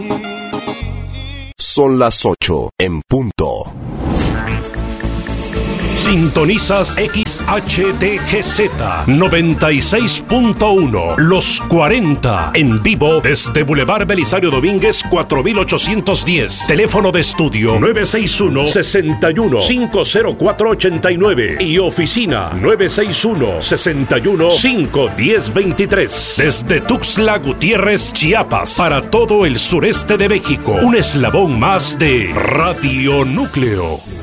Son las 8 en punto. Sintonizas XHTGZ 96.1 Los 40 en vivo desde Boulevard Belisario Domínguez 4810. Teléfono de estudio 961-61-50489 y oficina 961-61-51023. Desde Tuxtla Gutiérrez, Chiapas, para todo el sureste de México. Un eslabón más de Radio Núcleo.